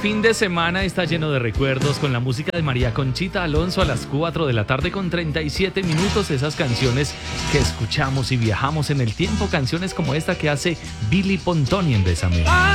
fin de semana está lleno de recuerdos con la música de María Conchita Alonso a las 4 de la tarde con 37 minutos. Esas canciones que escuchamos y viajamos en el tiempo, canciones como esta que hace Billy Pontoni en Bésame.